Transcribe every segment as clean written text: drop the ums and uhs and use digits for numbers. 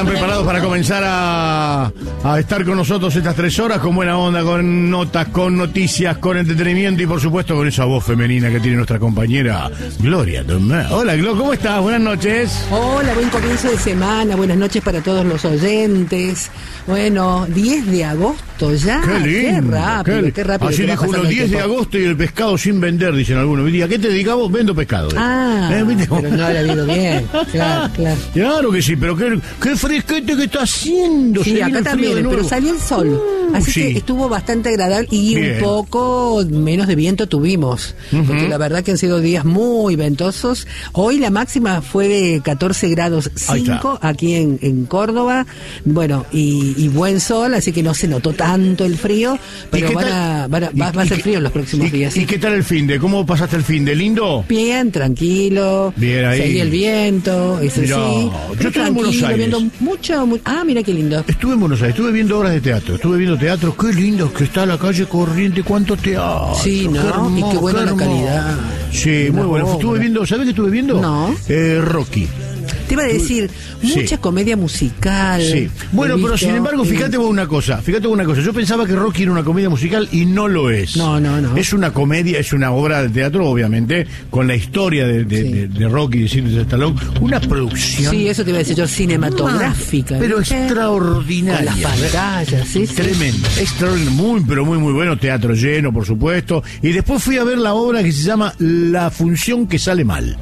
¿Están preparados para comenzar a estar con nosotros estas 3 horas con buena onda, con notas, con noticias, con entretenimiento y por supuesto con esa voz femenina que tiene nuestra compañera Gloria Tomás? Hola, Glo, ¿cómo estás? Buenas noches. Hola, buen comienzo de semana, buenas noches para todos los oyentes. Bueno, 10 de agosto ya. Qué lindo. Qué rápido. Así dijo uno, 10 de agosto y el pescado sin vender, dicen algunos. ¿A qué te dedicamos? Vendo pescado. Pero no le ha ido bien. Claro. Claro que sí, pero qué fresquete que está haciendo. Sí, acá también, pero salió el sol. Así sí. Que estuvo bastante agradable y bien. Un poco menos de viento tuvimos. Porque la verdad que han sido días muy ventosos. Hoy la máxima fue de 14 grados 5 aquí en Córdoba. Bueno, y buen sol, así que no se notó tanto el frío, pero va a ser frío en los próximos días. ¿Y qué tal el finde? ¿Cómo pasaste el finde? ¿Lindo? Bien, tranquilo. Bien ahí. Seguí el viento, eso Mirá, sí. yo estuve en Buenos Aires. Viendo mucho. Mira qué lindo. Estuve en Buenos Aires, estuve viendo obras de teatro. Estuve viendo teatro. Qué lindo que está la calle Corriente, cuánto teatro. Sí, ¿no? Hermoso, y qué buena la calidad. Sí, muy bueno. Estuve viendo, ¿sabés qué estuve viendo? No. Rocky. Te iba a decir, mucha comedia musical. Sí. Bueno, pero sin embargo, fíjate vos una cosa. Yo pensaba que Rocky era una comedia musical y no lo es. No. Es una comedia, es una obra de teatro, obviamente, con la historia de Rocky y de Sylvester Stallone. Una producción. Sí, eso te iba a decir yo, cinematográfica. Pero extraordinaria. Con las pantallas, sí. Tremendo. Extraordinario. Muy bueno. Teatro lleno, por supuesto. Y después fui a ver la obra que se llama La función que sale mal.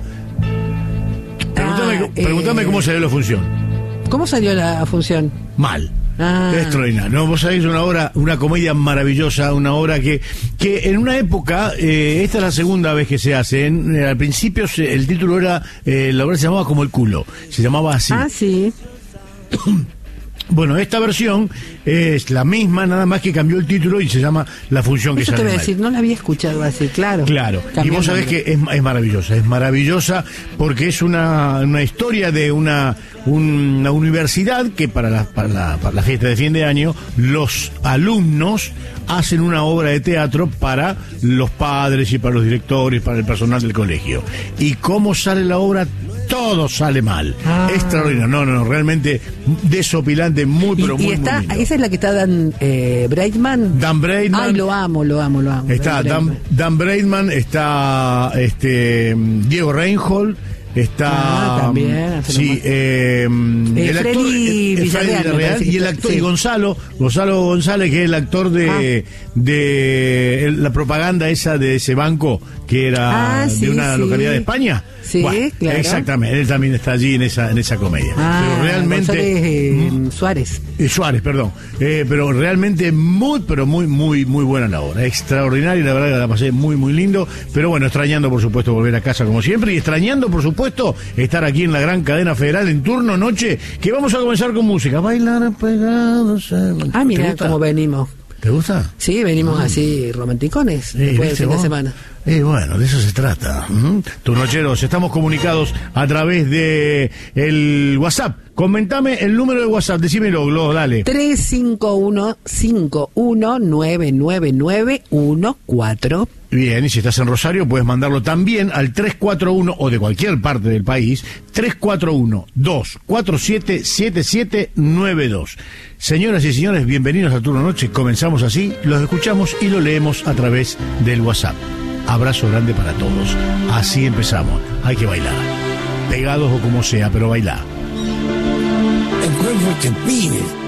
Pregúntame cómo salió la función. ¿Cómo salió la función? Mal. Extraordinario, ¿no? Vos sabés, una comedia maravillosa, una obra que en una época, esta es la segunda vez que se hace, al principio el título era, la obra se llamaba Como el culo, se llamaba así. Sí. Bueno, esta versión es la misma, nada más que cambió el título y se llama La función que sale mal. Eso te voy a decir, no la había escuchado así, claro. Y vos sabés que es maravillosa porque es una historia de una universidad que para la fiesta de fin de año los alumnos hacen una obra de teatro para los padres y para los directores, para el personal del colegio. ¿Y cómo sale la obra? Todo sale mal. Extraordinario. No, realmente desopilante, muy lindo. Esa es la que está Dan Braidman. Dan Braidman. Ay, lo amo. Está Dan Braidman, está Diego Reinhold. Está también el actor Freddy Villarreal y el actor y Gonzalo González, que es el actor de la propaganda esa de ese banco que era de una localidad de España. Sí, bueno, claro. Exactamente, él también está allí en esa comedia. Pero realmente Suárez, perdón. Pero realmente muy buena la obra. Extraordinaria, la verdad que la pasé muy lindo. Pero bueno, extrañando por supuesto volver a casa como siempre y extrañando por supuesto estar aquí en la gran cadena federal en turno noche, que vamos a comenzar con música. Bailar pegados. Mira cómo venimos. ¿Te gusta? Sí, venimos así romanticones después del fin de semana. Bueno, de eso se trata. Turnocheros, estamos comunicados a través de el WhatsApp. Comentame el número de WhatsApp, decímelo, Glo, dale. 351-5199914. Bien, y si estás en Rosario puedes mandarlo también al 341, o de cualquier parte del país, 341-247-7792. Señoras y señores, bienvenidos a Turno Noche. Comenzamos así, los escuchamos y lo leemos a través del WhatsApp. Abrazo grande para todos. Así empezamos. Hay que bailar. Pegados o como sea, pero bailar. El cuerpo que pide.